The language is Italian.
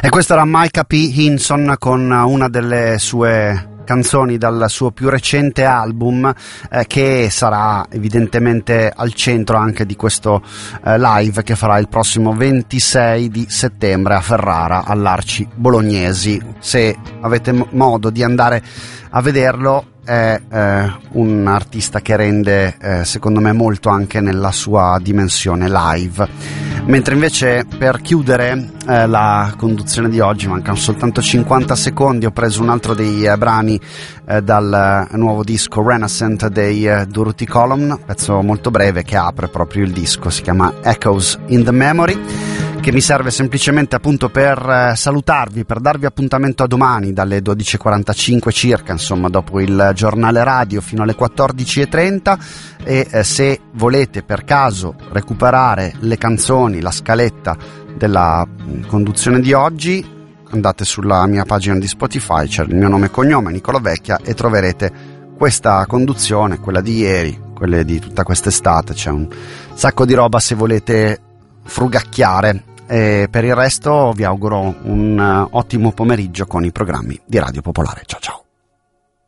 E questo era Micah P. Hinson con una delle sue canzoni dal suo più recente album, che sarà evidentemente al centro anche di questo live che farà il prossimo 26 di settembre a Ferrara all'Arci Bolognesi. Se avete modo di andare a vederlo, è un artista che rende secondo me molto anche nella sua dimensione live. Mentre invece per chiudere la conduzione di oggi mancano soltanto 50 secondi, ho preso un altro dei brani dal nuovo disco Renaissance dei Durruti Column, pezzo molto breve che apre proprio il disco, si chiama Echoes in the Memory, che mi serve semplicemente appunto per salutarvi, per darvi appuntamento a domani dalle 12.45 circa, insomma dopo il giornale radio fino alle 14.30, e se volete per caso recuperare le canzoni, la scaletta della conduzione di oggi, andate sulla mia pagina di Spotify, c'è il mio nome e cognome, Nicola Vecchia, e troverete questa conduzione, quella di ieri, quelle di tutta quest'estate, c'è un sacco di roba se volete frugacchiare. E per il resto vi auguro un ottimo pomeriggio con i programmi di Radio Popolare. Ciao ciao.